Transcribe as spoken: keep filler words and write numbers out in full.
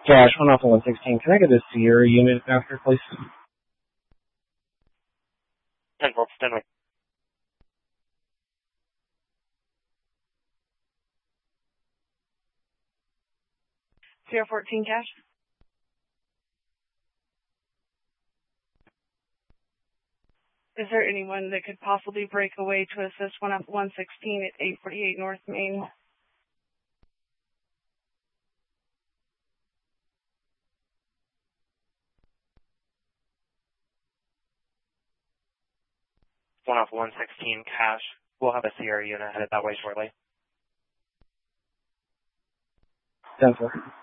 Cash, one off one sixteen. Can I get a Sierra unit after, please? ten four, stand by. Sierra fourteen, Cash. Is there anyone that could possibly break away to assist one off one sixteen at eight forty-eight North Main? one off one sixteen, Cash. We'll have a Sierra unit headed that way shortly. ten four.